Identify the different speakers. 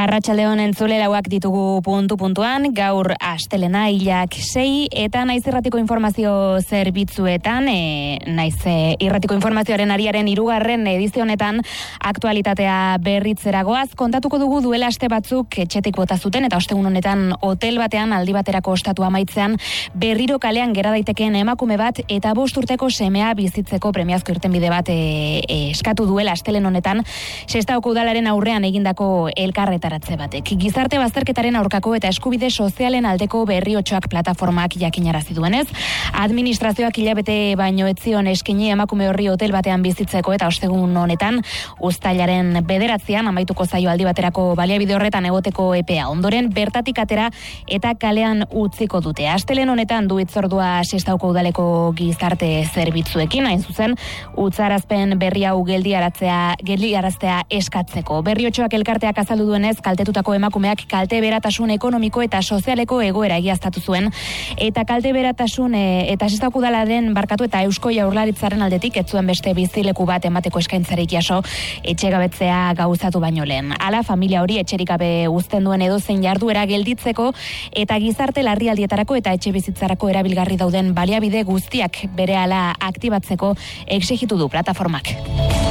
Speaker 1: Arratsaldeon entzule lauak ditugu puntuan, gaur astelena hilak 6 eta naiz irratiko informazio zerbitzuetan, naiz irratiko informazioaren ariaren 3. edizio honetan aktualitatea berritzeragoaz kontatuko dugu duela aste batzuk etxetik bota zuten eta ostegun honetan hotel batean aldi baterako ostatu amaitzean berriro kalean gera daitekeen emakume bat eta 5 urteko semea bizitzeko premiazko irtenbide bat eskatu duela astelehen honetan Sestaoko udalaren aurrean egindako elkarretaratze batek. Gizarte bazterketaren aurkako eta eskubide sozialen aldeko Berriotxoak plataformak jakinarazi duenez, administrazioak hilabete baino ez zion eskaini emakume horri hotel batean bizitzeko eta ostegun honetan uztailaren 9 amaituko zaio aldi baterako baliabide horretan egoteko epea. Ondoren bertatik atera eta kalean utziko dute. Astelehen honetan du hitzordua Sestaoko udaleko gizarte zerbitzuekin, hain zuzen utzarazpen berri hau geldiaraztea eskatzeko. Berriotxoak elkarteak azaldu duenez, kaltetutako emakumeak kalte beratasun ekonomiko eta sozialeko egoera egiaztatu zuen, eta kalte beratasun eta Sestaoko udalaren barkatu eta Eusko Jaurlaritzaren aldetik ez zuen beste bizileku bat emateko eskaintzarik jaso etxegabetzea gauzatu baino lehen. Hala, familia hori etxerik gabe uzten duen edozein jarduera gelditzeko eta gizarte larrialdietarako eta etxe bizitzarako erabilgarri dauden baliabide guztiak berehala aktibatzeko exijitu du plataformak.